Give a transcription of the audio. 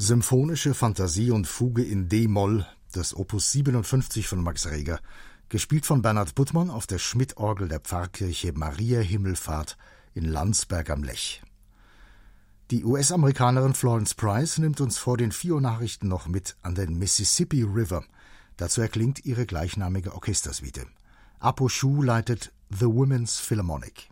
Symphonische Fantasie und Fuge in D-Moll des Opus 57 von Max Reger, gespielt von Bernhard Buttmann auf der Schmidt-Orgel der Pfarrkirche Maria Himmelfahrt in Landsberg am Lech. Die US-Amerikanerin Florence Price nimmt uns vor den 4 Uhr Nachrichten noch mit an den Mississippi River. Dazu erklingt ihre gleichnamige Orchestersuite. Apo Schuh leitet The Women's Philharmonic.